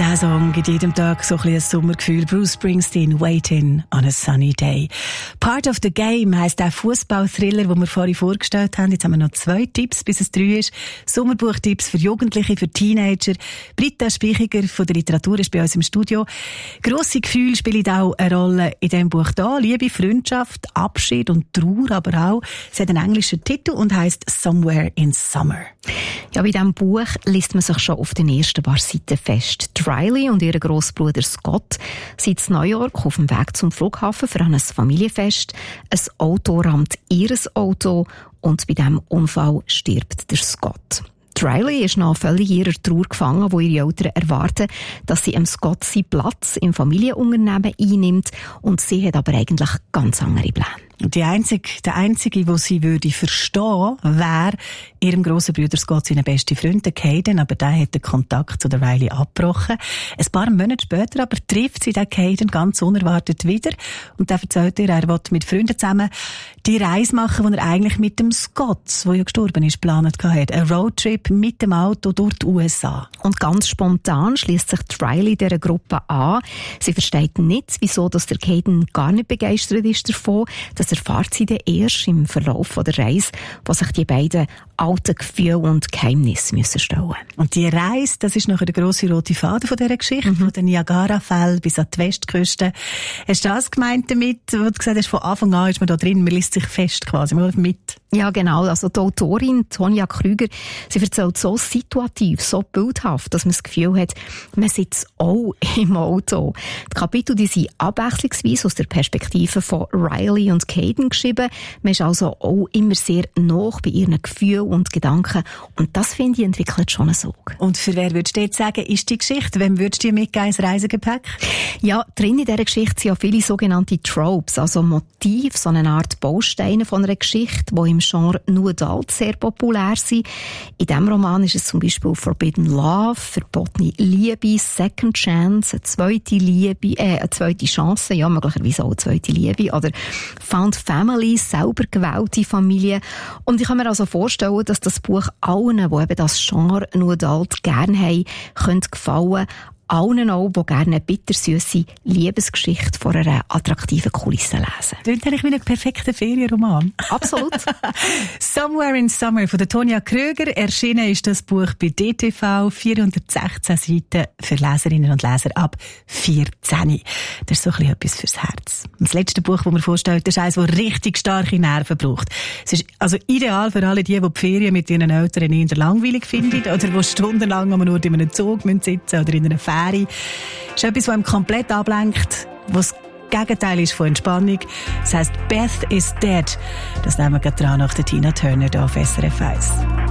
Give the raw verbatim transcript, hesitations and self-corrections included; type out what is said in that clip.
Dieser Song gibt jedem Tag so ein bisschen ein Sommergefühl. Bruce Springsteen, Waiting on a Sunny Day. Part of the Game heisst der Fußball-Thriller, den wir vorhin vorgestellt haben. Jetzt haben wir noch zwei Tipps, bis es drei ist. Sommerbuchtipps für Jugendliche, für Teenager. Britta Speichiger von der Literatur ist bei uns im Studio. Grosse Gefühle spielen auch eine Rolle in diesem Buch hier. Liebe, Freundschaft, Abschied und Trauer, aber auch. Es hat einen englischen Titel und heisst Somewhere in Summer. Ja, bei diesem Buch liest man sich schon auf den ersten paar Seiten fest. Riley und ihr Grossbruder Scott sind in New York auf dem Weg zum Flughafen für ein Familienfest. Ein Auto rammt ihr Auto und bei diesem Unfall stirbt der Scott. Riley ist noch völlig in ihrer Trauer gefangen, wo ihre Eltern erwarten, dass sie dem Scott seinen Platz im Familienunternehmen einnimmt, und sie hat aber eigentlich ganz andere Pläne. Die einzige, der einzige, der sie würde verstehen, wäre ihrem grossen Bruder Scott seine beste Freundin Caden, aber der hat den Kontakt zu der Riley abgebrochen. Ein paar Monate später aber trifft sie den Caden ganz unerwartet wieder und der erzählt ihr, er will mit Freunden zusammen die Reise machen, die er eigentlich mit dem Scott, der ja gestorben ist, geplant hat. Ein Roadtrip mit dem Auto durch die U S A. Und ganz spontan schließt sich die Riley dieser Gruppe an. Sie versteht nicht, wieso dass der Caden gar nicht begeistert ist davon. Das erfahrt sie dann erst im Verlauf der Reise, wo sich die beiden alten Gefühle und Geheimnisse müssen stellen. Und die Reise, das ist nachher der grosse rote Faden von dieser Geschichte, mhm. von den Niagara-Fällen bis an die Westküste. Hast du das gemeint damit, wo du gesagt hast, von Anfang an ist man da drin, man liest sich fest quasi, man läuft mit? Ja, genau. Also die Autorin Tonja Krüger, sie erzählt so situativ, so bildhaft, dass man das Gefühl hat, man sitzt auch im Auto. Die Kapitel, die sind abwechslungsweise aus der Perspektive von Riley und Caden geschrieben. Man ist also auch immer sehr nah bei ihren Gefühlen und Gedanken. Und das, finde ich, entwickelt schon einen Sog. Und für wer würdest du jetzt sagen, ist die Geschichte? Wem würdest du dir mitgeben ins Reisegepäck? Ja, drin in dieser Geschichte sind ja viele sogenannte Tropes, also Motive, so eine Art Bausteine von einer Geschichte, die im Genre New Adult sehr populär sind. In diesem Roman ist es zum Beispiel Forbidden Love, verbotene Liebe, Second Chance, eine zweite Liebe, äh, eine zweite Chance, ja, möglicherweise auch eine zweite Liebe, oder Found Family, selber gewählte Familie. Und ich kann mir also vorstellen, dass das Buch allen, die eben das Genre New Adult gerne haben, könnte gefallen. Allen auch, die gerne eine bittersüsse Liebesgeschichte vor einer attraktiven Kulisse lesen. Klingt eigentlich wie ein perfekter Ferienroman. Absolut. Somewhere in Summer von der Tonja Krüger. Erschienen ist das Buch bei D T V. vierhundertsechzehn Seiten für Leserinnen und Leser ab vierzehn. Das ist so ein bisschen etwas fürs Herz. Das letzte Buch, das wir vorstellen, das ist eines, das richtig starke Nerven braucht. Es ist also ideal für alle die, die die Ferien mit ihren Eltern eher langweilig finden oder die stundenlang nur in einem Zug sitzen müssen oder in einer Fähre. Das ist etwas, das einem komplett ablenkt, was das Gegenteil ist von Entspannung. Das heisst, Beth is Dead. Das nehmen wir gerade dran nach der Tina Turner hier auf S R F eins.